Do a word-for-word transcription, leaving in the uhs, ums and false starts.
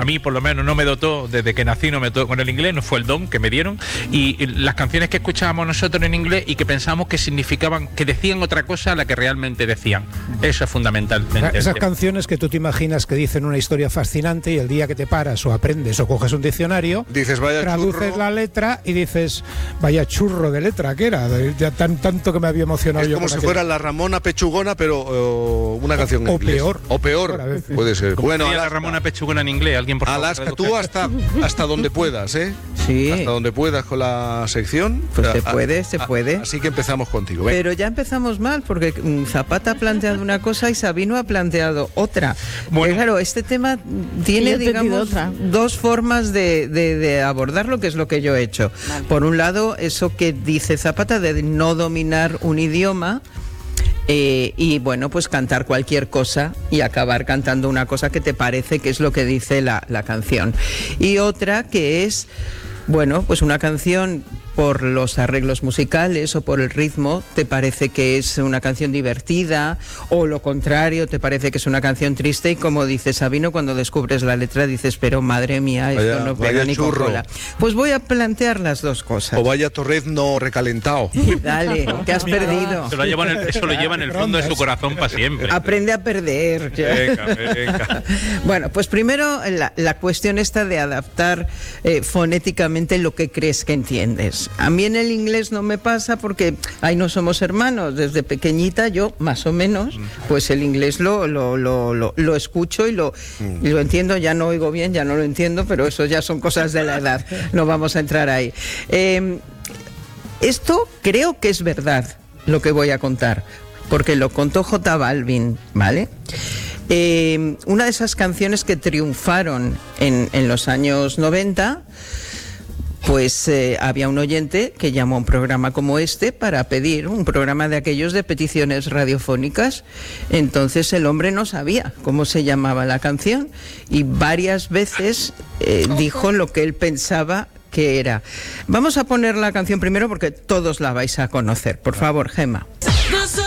mí por lo menos no me dotó, desde que nací no me dotó con el inglés, no fue el don que me dieron, y, y las canciones que escuchábamos nosotros en inglés y que pensábamos que significaban, que decían otra cosa a la que realmente decían. Eso es fundamentalmente. Esas canciones que tú te imaginas que dicen una historia fascinante y el día que te paras o aprendes o coges un diccionario, dices, vaya traduces churro. la letra y dices, vaya churro de letra que era, de, de tan, tanto que me había emocionado es yo. como si aquel... fuera la Ramona Pechugona, pero uh, una canción o, en o inglés. peor. O peor, puede ser. Bueno, Alaska. La Ramona Pechugona en inglés, alguien por favor. Alaska, tú hasta, hasta donde puedas, ¿eh? Sí. Hasta donde puedas con la sección. Pues a, se puede, a, se a, puede. Así que empezamos contigo. Ven. Pero ya empezamos mal, porque Zapata ha planteado una cosa y Sabino ha planteado otra. Bueno. Eh, claro, este tema tiene, digamos, dos formas de, de, de abordarlo, que es lo que yo he hecho. Vale. Por un lado, eso que dice Zapata de no dominar un idioma. Eh, y bueno, pues cantar cualquier cosa y acabar cantando una cosa que te parece que es lo que dice la, la canción. Y otra que es, bueno, pues una canción por los arreglos musicales o por el ritmo, te parece que es una canción divertida, o lo contrario, te parece que es una canción triste, y como dice Sabino, cuando descubres la letra dices, pero madre mía, esto vaya, no pega ni con cola. Pues voy a plantear las dos cosas. O vaya torrezno recalentado. Dale, te has perdido. Eso lo lleva en el, eso lo lleva en el fondo de su corazón para siempre. Aprende a perder. Venga, venga. Bueno, pues primero la, la cuestión esta de adaptar eh, fonéticamente lo que crees que entiendes. A mí en el inglés no me pasa porque ahí no somos hermanos. Desde pequeñita yo, más o menos, pues el inglés lo, lo, lo, lo, lo escucho y lo, y lo entiendo. Ya no oigo bien, ya no lo entiendo, pero eso ya son cosas de la edad. No vamos a entrar ahí. Eh, esto creo que es verdad, lo que voy a contar, porque lo contó J Balvin, ¿vale? Eh, una de esas canciones que triunfaron en, en los años noventa, pues eh, había un oyente que llamó a un programa como este para pedir un programa de aquellos de peticiones radiofónicas. Entonces el hombre no sabía cómo se llamaba la canción y varias veces eh, dijo lo que él pensaba que era. Vamos a poner la canción primero porque todos la vais a conocer. Por favor, Gemma.